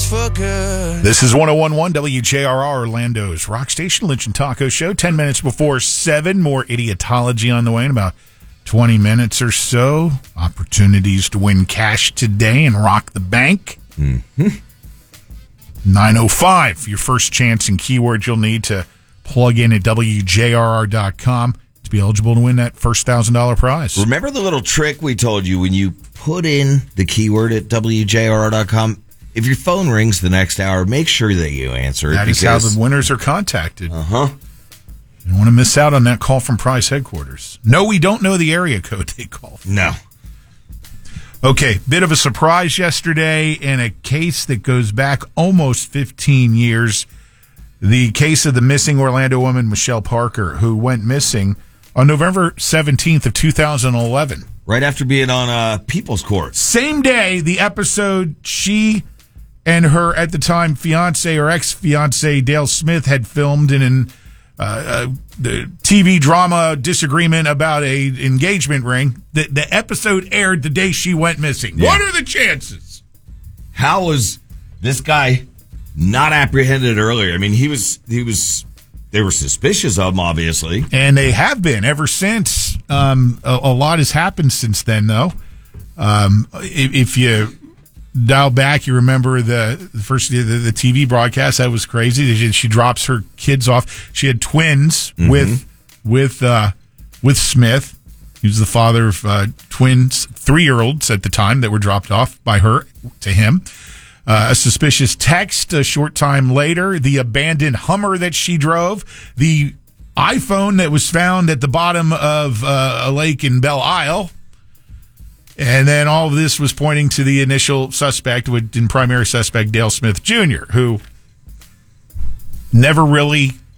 change for good. This is 101.1 WJRR Orlando's Rock Station, Lynch and Taco Show. 10 minutes before 7. More Idiotology on the way in about 20 minutes or so. Opportunities to win cash today and rock the bank. 9:05, your first chance and keyword you'll need to plug in at WJRR.com to be eligible to win that first $1,000 prize. Remember the little trick we told you when you put in the keyword at WJRR.com? If your phone rings the next hour, make sure that you answer it. That is how the winners are contacted. Uh-huh. You don't want to miss out on that call from prize headquarters. No, we don't know the area code they call from. No. Okay, bit of a surprise yesterday in a case that goes back almost 15 years. The case of the missing Orlando woman, Michelle Parker, who went missing on November 17th of 2011. Right after being on People's Court. Same day, the episode she and her, at the time, fiance or ex-fiance, Dale Smith, had filmed in the TV drama disagreement about a engagement ring. The episode aired the day she went missing. Yeah. What are the chances? How was this guy not apprehended earlier? I mean, they were suspicious of him, obviously. And they have been ever since. A lot has happened since then, though. If you dial back, you remember the first the TV broadcast. That was crazy. She drops her kids off. She had twins with Smith. He was the father of twins, 3-year-olds at the time that were dropped off by her to him. A suspicious text a short time later, the abandoned Hummer that she drove, the iPhone that was found at the bottom of a lake in Belle Isle. And then all of this was pointing to the initial suspect, primary suspect, Dale Smith Jr., who never really